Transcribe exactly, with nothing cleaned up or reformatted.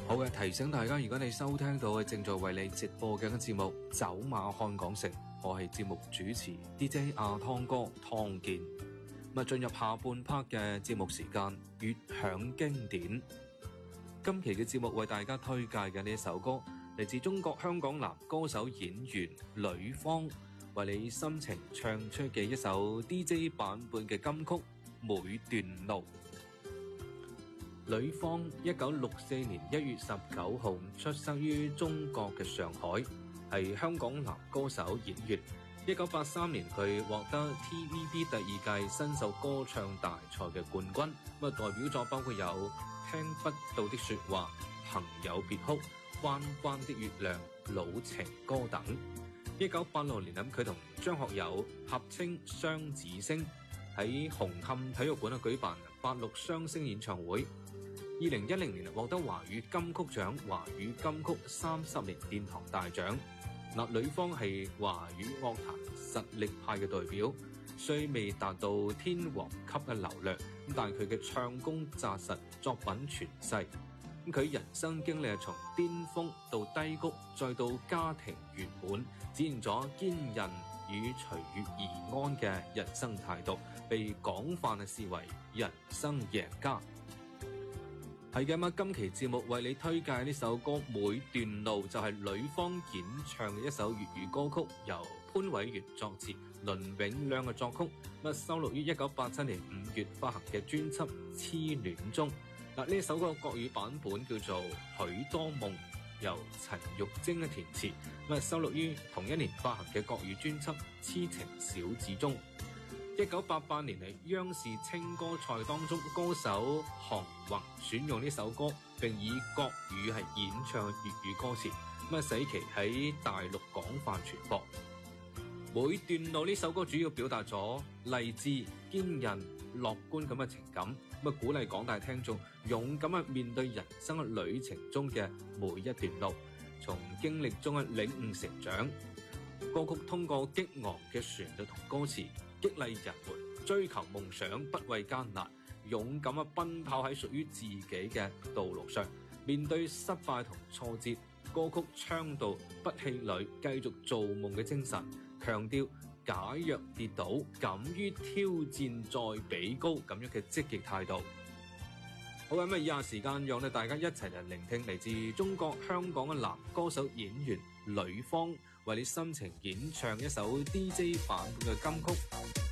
好嘅，提醒大家，如果你收聽到嘅正在為你直播嘅一個節目《走馬看港城》，我係節目主持 D J 阿湯哥湯健。咁啊，進入下半 part 嘅節目時間，粵響經典。今期嘅節目為大家推介嘅呢一首歌，嚟自中國香港男歌手演員呂方，為你深情唱出嘅一首 D J 版本嘅金曲《每段路》。呂方一九六四年一月十九號出生於中國嘅上海，係香港男歌手演員。一九八三年佢獲得 T V B 第二屆新秀歌唱大賽嘅冠軍，咁代表作包括有《聽不到的說話》、《朋友別哭》、《彎彎的月亮》、《老情歌》等。一九八六年咁，佢同張學友合稱雙子星，喺紅磡體育館啊舉辦八六雙星演唱會。二零一零年獲得華語金曲獎、華語金曲三十年殿堂大獎。嗱，呂方係華語樂壇實力派嘅代表，雖未達到天王級嘅流量，但係佢嘅唱功紮實，作品傳世。佢人生經歷係從巔峰到低谷，再到家庭圓滿，展現咗堅韌與隨遇而安嘅人生態度，被廣泛嘅視為人生贏家。係嘅嘛，今期節目為你推介呢首歌《每段路》，就係呂方演唱嘅一首粵語歌曲，由潘偉源作詞，倫永亮嘅作曲，咁收錄於一九八七年五月發行嘅專輯《痴戀中》。嗱，呢首歌國語版本叫做《許多夢》，由陳玉貞嘅填詞，咁收錄於同一年發行嘅國語專輯《痴情小子》中。一九八八年嚟央視青歌賽當中，歌手韓宏選用呢首歌，並以國語係演唱粵語歌詞，咁啊使其喺大陸廣泛傳播。每段路呢首歌主要表達咗勵志、堅韌、樂觀咁嘅情感，咁啊鼓勵廣大聽眾勇敢啊面對人生嘅旅程中嘅每一段路，從經歷中啊領悟成長。歌曲通過激昂嘅旋律同歌詞，激勵人們追求夢想，不畏艱難，勇敢啊奔跑喺屬於自己嘅道路上。面對失敗同挫折，歌曲倡導不氣餒，繼續做夢嘅精神，強調假若跌倒，敢於挑戰再比高咁樣嘅積極態度。好嘅，咁啊以下時間讓大家一齊嚟聆聽嚟自中國香港嘅男歌手演員呂方為你深情演唱一首 D J 版本嘅金曲。